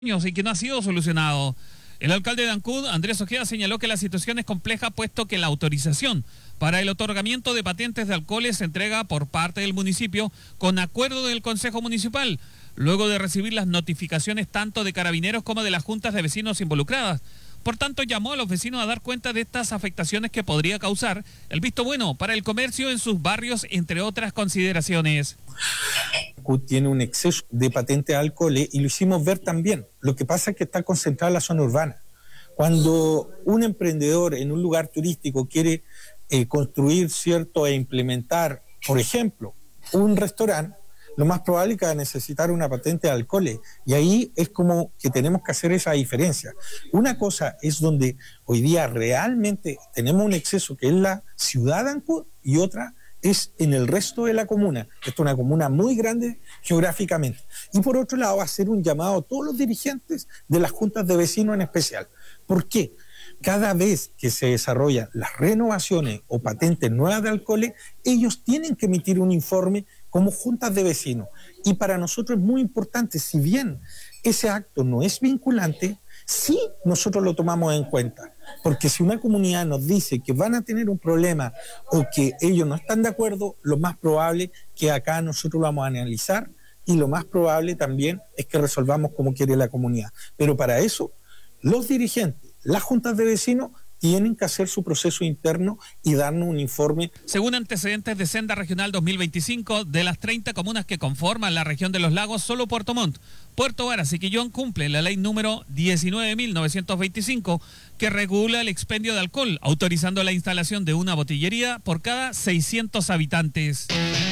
y que no ha sido solucionado. El alcalde de Ancud, Andrés Ojeda, señaló que la situación es compleja puesto que la autorización para el otorgamiento de patentes de alcoholes se entrega por parte del municipio con acuerdo del Consejo Municipal, luego de recibir las notificaciones tanto de carabineros como de las juntas de vecinos involucradas. Por tanto, llamó a los vecinos a dar cuenta de estas afectaciones que podría causar el visto bueno para el comercio en sus barrios, entre otras consideraciones. Tiene un exceso de patentes de alcohol y lo hicimos ver también. Lo que pasa es que está concentrada en la zona urbana. Cuando un emprendedor en un lugar turístico quiere construir, ¿cierto?, e implementar, por ejemplo, un restaurante, lo más probable es que va a necesitar una patente de alcoholes. Y ahí es como que tenemos que hacer esa diferencia. Una cosa es donde hoy día realmente tenemos un exceso, que es la ciudad de Ancud, y otra es en el resto de la comuna. Esta es una comuna muy grande geográficamente. Y por otro lado, hacer un llamado a todos los dirigentes de las juntas de vecinos en especial. ¿Por qué? Cada vez que se desarrollan las renovaciones o patentes nuevas de alcoholes, ellos tienen que emitir un informe como juntas de vecinos. Y para nosotros es muy importante, si bien ese acto no es vinculante, sí nosotros lo tomamos en cuenta. Porque si una comunidad nos dice que van a tener un problema o que ellos no están de acuerdo, lo más probable que acá nosotros lo vamos a analizar y lo más probable también es que resolvamos como quiere la comunidad. Pero para eso, los dirigentes, las juntas de vecinos, tienen que hacer su proceso interno y darnos un informe. Según antecedentes de Senda Regional 2025, de las 30 comunas que conforman la región de los lagos, solo Puerto Montt, Puerto Varas y Quillón cumplen la ley número 19.925 que regula el expendio de alcohol, autorizando la instalación de una botillería por cada 600 habitantes.